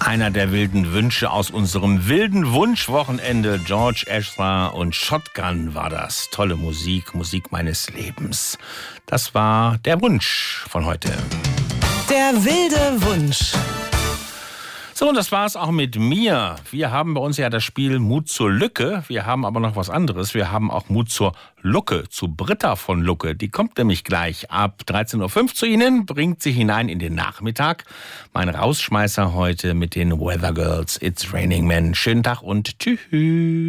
Einer der wilden Wünsche aus unserem wilden Wunschwochenende. George Ezra und Shotgun war das. Tolle Musik, Musik meines Lebens. Das war der Wunsch von heute. Der wilde Wunsch. So, und das war's auch mit mir. Wir haben bei uns ja das Spiel Mut zur Lücke. Wir haben aber noch was anderes. Wir haben auch Mut zur Lucke, zu Britta von Lucke. Die kommt nämlich gleich ab 13.05 Uhr zu Ihnen, bringt Sie hinein in den Nachmittag. Mein Rausschmeißer heute mit den Weather Girls. It's Raining Men. Schönen Tag und tschüss.